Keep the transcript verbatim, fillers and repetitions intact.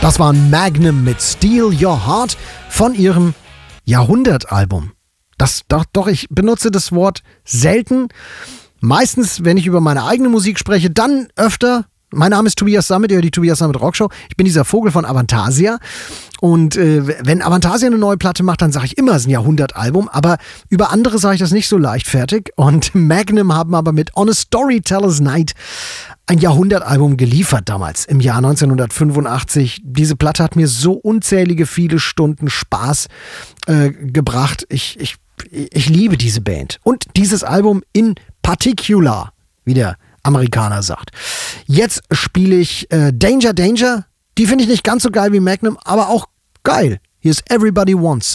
Das war Magnum mit Steal Your Heart von ihrem Jahrhundertalbum. Das, doch, doch, ich benutze das Wort selten. Meistens, wenn ich über meine eigene Musik spreche, dann öfter. Mein Name ist Tobias Sammet, ihr hört die Tobias Sammet Rockshow. Ich bin dieser Vogel von Avantasia. Und äh, wenn Avantasia eine neue Platte macht, dann sage ich immer, es ist ein Jahrhundertalbum. Aber über andere sage ich das nicht so leichtfertig. Und Magnum haben aber mit On a Storyteller's Night ein Jahrhundertalbum geliefert damals, im Jahr neunzehnhundertfünfundachtzig. Diese Platte hat mir so unzählige viele Stunden Spaß äh, gebracht. Ich, ich, ich liebe diese Band. Und dieses Album in particular, wie der Amerikaner sagt. Jetzt spiele ich äh, Danger Danger. Die finde ich nicht ganz so geil wie Magnum, aber auch geil. Hier ist Everybody Wants